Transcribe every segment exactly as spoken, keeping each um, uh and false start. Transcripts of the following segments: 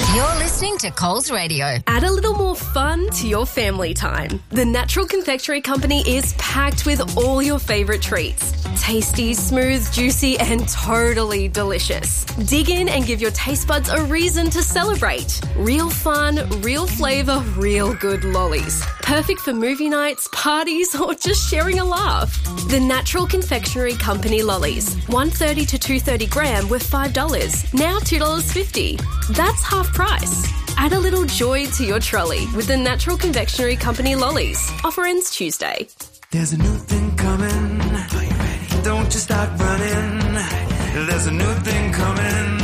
You're listening to Coles Radio. Add a little more fun to your family time. The Natural Confectionery Company is packed with all your favourite treats. Tasty, smooth, juicy and totally delicious. Dig in and give your taste buds a reason to celebrate. Real fun, real flavour, real good lollies. Perfect for movie nights, parties or just sharing a laugh. The Natural Confectionery Company lollies. one thirty to two thirty gram were five dollars. Now two dollars fifty. That's half price. Add a little joy to your trolley with the Natural Confectionery Company lollies. Offer ends Tuesday. There's a new thing coming. Are you ready? Don't you start running. There's a new thing coming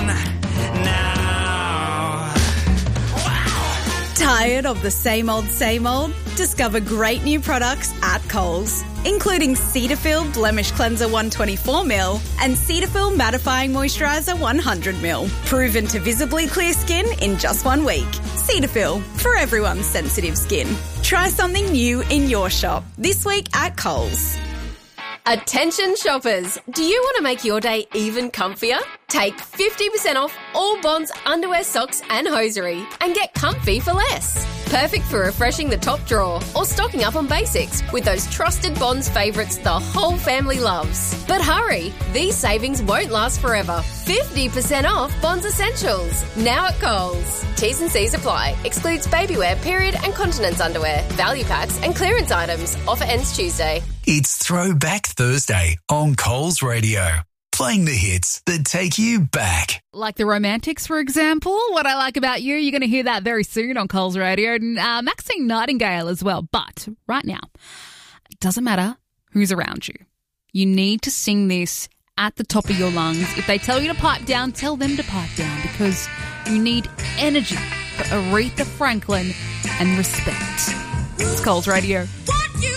now. Wow. Tired of the same old, same old? Discover great new products at Coles, including Cetaphil Blemish Cleanser one twenty-four mil and Cetaphil Mattifying Moisturiser one hundred mil. Proven to visibly clear skin in just one week. Cetaphil, for everyone's sensitive skin. Try something new in your shop this week at Coles. Attention shoppers, do you want to make your day even comfier? Take fifty percent off all Bonds underwear, socks and hosiery and get comfy for less. Perfect for refreshing the top drawer or stocking up on basics with those trusted Bonds favourites the whole family loves. But hurry, these savings won't last forever. fifty percent off Bonds Essentials, now at Coles. T's and C's apply. Excludes babywear, period and continence underwear, value packs and clearance items. Offer ends Tuesday. It's Throwback Thursday on Coles Radio. Playing the hits that take you back. Like the Romantics, for example. What I Like About You, you're going to hear that very soon on Coles Radio. And uh, Maxine Nightingale as well. But right now, it doesn't matter who's around you. You need to sing this at the top of your lungs. If they tell you to pipe down, tell them to pipe down because you need energy for Aretha Franklin and respect. It's Coles Radio.